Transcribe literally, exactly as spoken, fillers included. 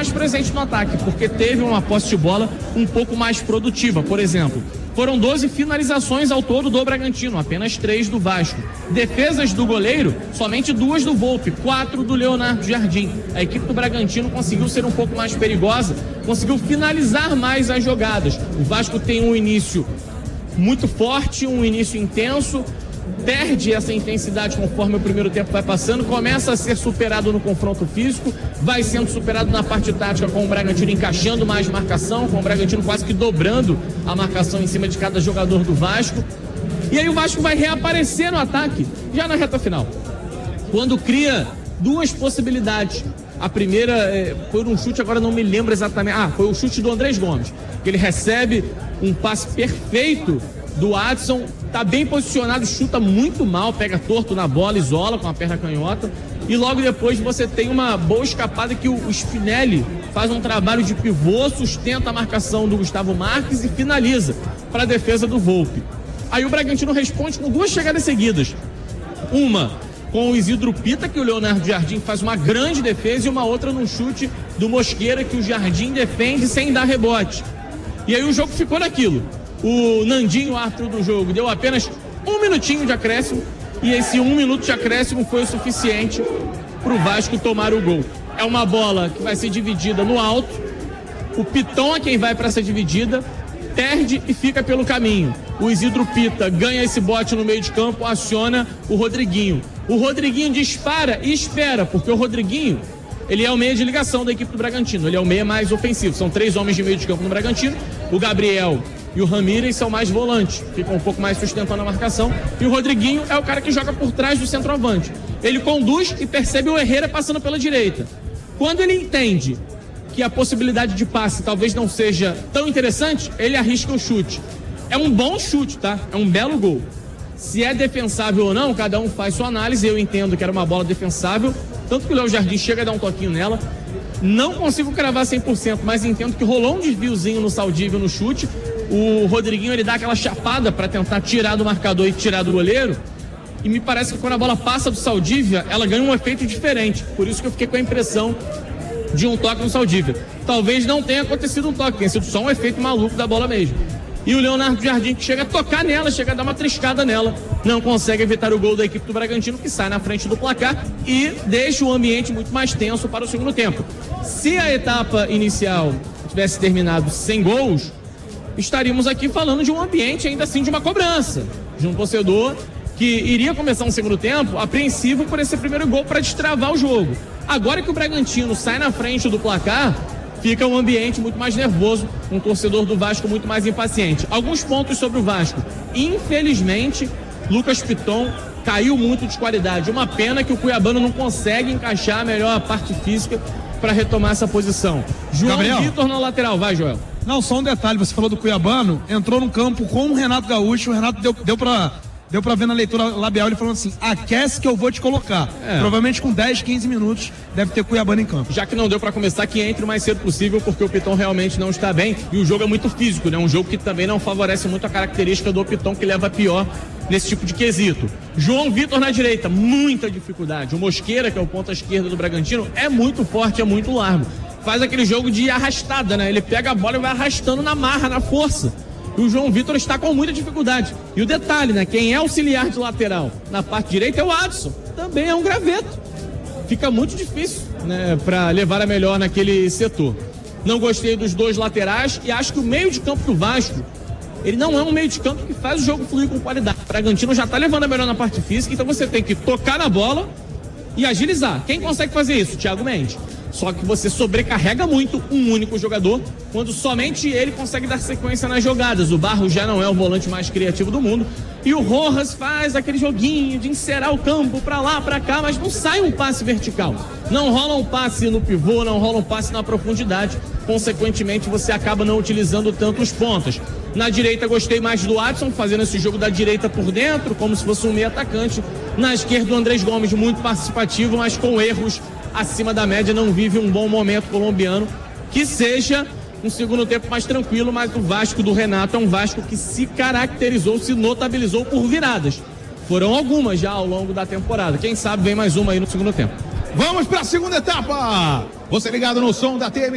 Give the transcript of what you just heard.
mais presente no ataque, porque teve uma posse de bola um pouco mais produtiva. Por exemplo, foram doze finalizações ao todo do Bragantino, apenas três do Vasco. Defesas do goleiro, somente duas do Volpi, quatro do Leonardo Jardim. A equipe do Bragantino conseguiu ser um pouco mais perigosa, conseguiu finalizar mais as jogadas. O Vasco tem um início muito forte, um início intenso, perde essa intensidade conforme o primeiro tempo vai passando, começa a ser superado no confronto físico, vai sendo superado na parte tática, com o Bragantino encaixando mais marcação, com o Bragantino quase que dobrando a marcação em cima de cada jogador do Vasco. E aí o Vasco vai reaparecer no ataque já na reta final, quando cria duas possibilidades. A primeira é, foi um chute, agora não me lembro exatamente, ah, foi o chute do Andrés Gomes, que ele recebe um passe perfeito do Adson, tá bem posicionado, chuta muito mal, pega torto na bola, isola com a perna canhota, e logo depois você tem uma boa escapada que o Spinelli faz um trabalho de pivô, sustenta a marcação do Gustavo Marques e finaliza para a defesa do Volpi. Aí o Bragantino responde com duas chegadas seguidas, uma com o Isidro Pita, que o Leonardo Jardim faz uma grande defesa, e uma outra num chute do Mosqueira, que o Jardim defende sem dar rebote. E aí o jogo ficou naquilo. O Nandinho, o árbitro do jogo, deu apenas um minutinho de acréscimo, e esse um minuto de acréscimo foi o suficiente para o Vasco tomar o gol. É uma bola que vai ser dividida no alto, o Piton é quem vai para essa dividida, perde e fica pelo caminho. O Isidro Pita ganha esse bote no meio de campo, aciona o Rodriguinho. O Rodriguinho dispara e espera, porque o Rodriguinho, ele é o meia de ligação da equipe do Bragantino, ele é o meia mais ofensivo. São três homens de meio de campo no Bragantino, o Gabriel e o Ramírez são mais volantes, ficam um pouco mais sustentando a marcação, e o Rodriguinho é o cara que joga por trás do centroavante. Ele conduz e percebe o Herrera passando pela direita. Quando ele entende que a possibilidade de passe talvez não seja tão interessante, ele arrisca o chute. É um bom chute, tá? É um belo gol. Se é defensável ou não, cada um faz sua análise. Eu entendo que era uma bola defensável, tanto que o Léo Jardim chega a dar um toquinho nela. Não consigo cravar cem por cento, mas entendo que rolou um desviozinho no Saldívio no chute. O Rodriguinho, ele dá aquela chapada para tentar tirar do marcador e tirar do goleiro. E me parece que quando a bola passa do Saldívia, ela ganha um efeito diferente. Por isso que eu fiquei com a impressão de um toque no Saldívia. Talvez não tenha acontecido um toque, tenha sido só um efeito maluco da bola mesmo. E o Leonardo Jardim, que chega a tocar nela, chega a dar uma triscada nela, não consegue evitar o gol da equipe do Bragantino, que sai na frente do placar e deixa o ambiente muito mais tenso para o segundo tempo. Se a etapa inicial tivesse terminado sem gols, estaríamos aqui falando de um ambiente ainda assim de uma cobrança, de um torcedor que iria começar um segundo tempo apreensivo por esse primeiro gol para destravar o jogo. Agora que o Bragantino sai na frente do placar, fica um ambiente muito mais nervoso, um torcedor do Vasco muito mais impaciente. Alguns pontos sobre o Vasco. Infelizmente, Lucas Piton caiu muito de qualidade. Uma pena que o cuiabano não consegue encaixar melhor a parte física para retomar essa posição. João Gabriel. Vitor na lateral, vai, Joel. Não, só um detalhe, você falou do cuiabano, entrou no campo com o Renato Gaúcho, o Renato deu, deu pra... Deu pra ver na leitura labial ele falando assim: aquece que eu vou te colocar. É. Provavelmente com dez, quinze minutos deve ter Cuiabano em campo. Já que não deu pra começar, que entre o mais cedo possível, porque o Piton realmente não está bem. E o jogo é muito físico, né? Um jogo que também não favorece muito a característica do Piton, que leva pior nesse tipo de quesito. João Vitor na direita, muita dificuldade. O Mosqueira, que é o ponta esquerda do Bragantino, é muito forte, é muito largo. Faz aquele jogo de arrastada, né? Ele pega a bola e vai arrastando na marra, na força. E o João Vitor está com muita dificuldade. E o detalhe, né? Quem é auxiliar de lateral na parte direita é o Adson. Também é um graveto. Fica muito difícil, né? Para levar a melhor naquele setor. Não gostei dos dois laterais e acho que o meio de campo do Vasco, ele não é um meio de campo que faz o jogo fluir com qualidade. O Bragantino já está levando a melhor na parte física, então você tem que tocar na bola e agilizar. Quem consegue fazer isso? Thiago Mendes. Só que você sobrecarrega muito um único jogador quando somente ele consegue dar sequência nas jogadas. O Barros já não é o volante mais criativo do mundo. E o Rojas faz aquele joguinho de encerar o campo pra lá, pra cá, mas não sai um passe vertical. Não rola um passe no pivô, não rola um passe na profundidade. Consequentemente, você acaba não utilizando tanto os pontas. Na direita, gostei mais do Adson, fazendo esse jogo da direita por dentro, como se fosse um meio atacante. Na esquerda, o Andrés Gomes, muito participativo, mas com erros acima da média, não vive um bom momento colombiano. Que seja um segundo tempo mais tranquilo, mas o Vasco do Renato é um Vasco que se caracterizou, se notabilizou por viradas. Foram algumas já ao longo da temporada. Quem sabe vem mais uma aí no segundo tempo. Vamos para a segunda etapa. Você ligado no som da T M